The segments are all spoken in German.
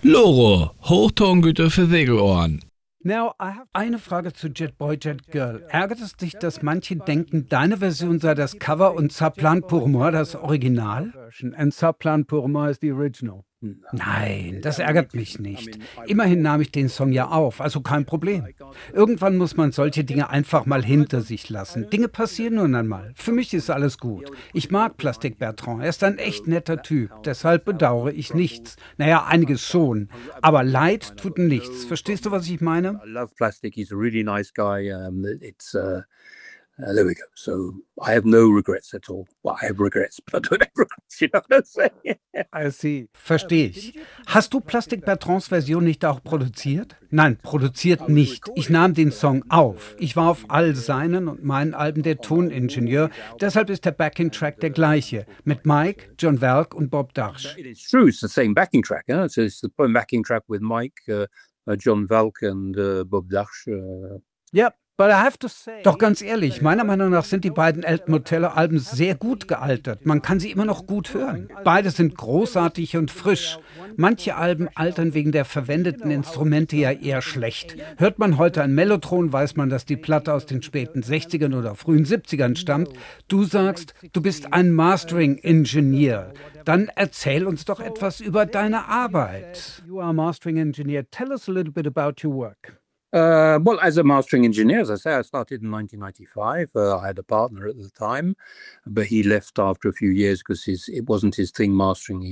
Loro, Hochtongüter für Segelohren. Eine Frage zu Jet Boy, Jet Girl. Ärgert es dich, dass manche denken, deine Version sei das Cover und Saplan pour moi das Original? And Saplan pour moi is the original. Nein, das ärgert mich nicht. Immerhin nahm ich den Song ja auf, also kein Problem. Irgendwann muss man solche Dinge einfach mal hinter sich lassen. Dinge passieren nun einmal. Für mich ist alles gut. Ich mag Plastic Bertrand. Er ist ein echt netter Typ. Deshalb bedauere ich nichts. Naja, einiges schon. Aber Leid tut nichts. Verstehst du, was ich meine? I love Plastic. He's a really nice guy. There we go. So I have no regrets at all. Well, I have regrets, but I don't have regrets. You know what I'm saying? I see. Verstehe ich. Hast du Plastic Bertrands Version nicht auch produziert? Nein, produziert nicht. Ich nahm den Song auf. Ich war auf all seinen und meinen Alben der Toningenieur. Deshalb ist der Backing-Track der gleiche. Mit Mike, John Welk und Bob Darsh. It's true. It's the same backing track. Huh? So it's the backing track with Mike, John Welk, and Bob Darsh. Yep. But I have to say, Doch ganz ehrlich, meiner Meinung nach sind die beiden Elton Motello-Alben sehr gut gealtert. Man kann sie immer noch gut hören. Beide sind großartig und frisch. Manche Alben altern wegen der verwendeten Instrumente ja eher schlecht. Hört man heute ein Mellotron, weiß man, dass die Platte aus den späten 60ern oder frühen 70ern stammt. Du sagst, du bist ein Mastering-Ingenieur. Dann erzähl uns doch etwas über deine Arbeit. you are a mastering engineer. Tell us a little bit about your work. Well, as a mastering engineer, as I say, I started in 1995. I had a partner at the time, but he left after a few years because it wasn't his thing mastering.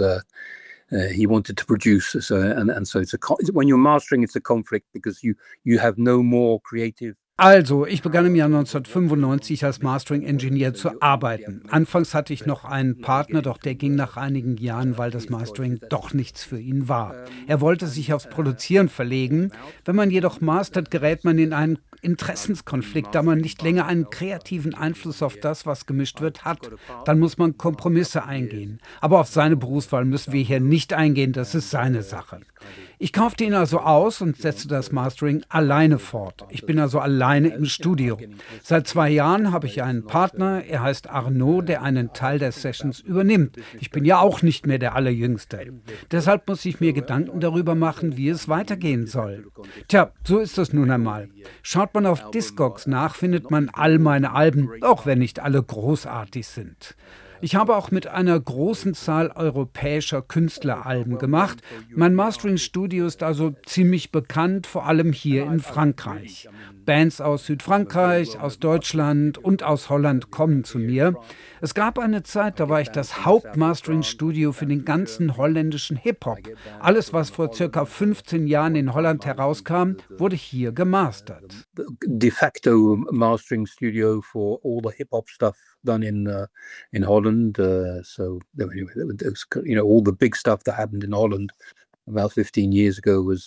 He wanted to produce, so it's when you're mastering, it's a conflict because you have no more creative. Also, ich begann im Jahr 1995 als Mastering-Engineer zu arbeiten. Anfangs hatte ich noch einen Partner, doch der ging nach einigen Jahren, weil das Mastering doch nichts für ihn war. Er wollte sich aufs Produzieren verlegen. Wenn man jedoch mastert, gerät man in einen Interessenskonflikt, da man nicht länger einen kreativen Einfluss auf das, was gemischt wird, hat. Dann muss man Kompromisse eingehen. Aber auf seine Berufswahl müssen wir hier nicht eingehen, das ist seine Sache. Ich kaufte ihn also aus und setzte das Mastering alleine fort. Ich bin also alleine im Studio. Seit 2 Jahren habe ich einen Partner, er heißt Arnaud, der einen Teil der Sessions übernimmt. Ich bin ja auch nicht mehr der Allerjüngste. Deshalb muss ich mir Gedanken darüber machen, wie es weitergehen soll. Tja, so ist es nun einmal. Schaut man auf Discogs nach, findet man all meine Alben, auch wenn nicht alle großartig sind. Ich habe auch mit einer großen Zahl europäischer Künstler Alben gemacht. Mein Mastering-Studio ist also ziemlich bekannt, vor allem hier in Frankreich. Bands aus Südfrankreich, aus Deutschland und aus Holland kommen zu mir. Es gab eine Zeit, da war ich das Hauptmastering-Studio für den ganzen holländischen Hip-Hop. Alles, was vor circa 15 Jahren in Holland herauskam, wurde hier gemastert. De facto mastering studio for all the hip-hop stuff done in Holland. So anyway, all the big stuff that happened in Holland about 15 years ago was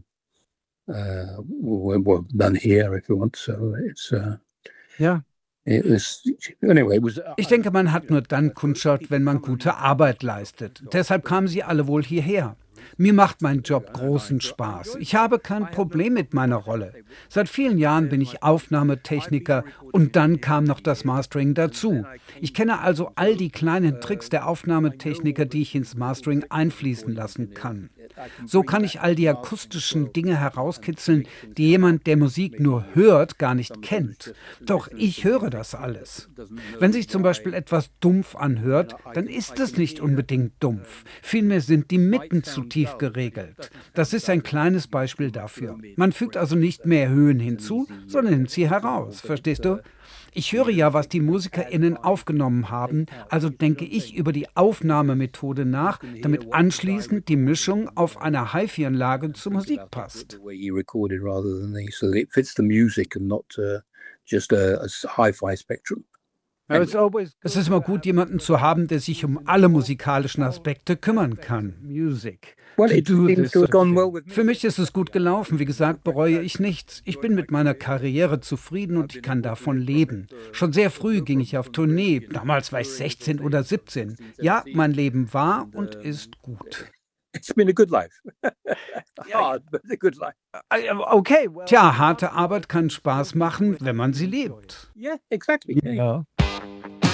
were done here, if you want. So it's Ja. Anyway, it was. Ich denke, man hat nur dann Kundschaft, wenn man gute Arbeit leistet. Deshalb kamen sie alle wohl hierher. Mir macht mein Job großen Spaß. Ich habe kein Problem mit meiner Rolle. Seit vielen Jahren bin ich Aufnahmetechniker und dann kam noch das Mastering dazu. Ich kenne also all die kleinen Tricks der Aufnahmetechniker, die ich ins Mastering einfließen lassen kann. So kann ich all die akustischen Dinge herauskitzeln, die jemand, der Musik nur hört, gar nicht kennt. Doch ich höre das alles. Wenn sich zum Beispiel etwas dumpf anhört, dann ist es nicht unbedingt dumpf. Vielmehr sind die Mitten zu tief geregelt. Das ist ein kleines Beispiel dafür. Man fügt also nicht mehr Höhen hinzu, sondern nimmt sie heraus. Verstehst du? Ich höre ja, was die MusikerInnen aufgenommen haben, also denke ich über die Aufnahmemethode nach, damit anschließend die Mischung auf einer HiFi-Anlage zur Musik passt. The way he recorded rather than so that it fits the music and not just a hi-fi spectrum. Es ist immer gut, jemanden zu haben, der sich um alle musikalischen Aspekte kümmern kann. Music. Well, it seems to have gone well with me. Für mich ist es gut gelaufen. Wie gesagt, bereue ich nichts. Ich bin mit meiner Karriere zufrieden und ich kann davon leben. Schon sehr früh ging ich auf Tournee. Damals war ich 16 oder 17. Ja, mein Leben war und ist gut. It's been a good life. Hard, but a good life. Okay, tja, harte Arbeit kann Spaß machen, wenn man sie lebt. Yeah, exactly. Ja.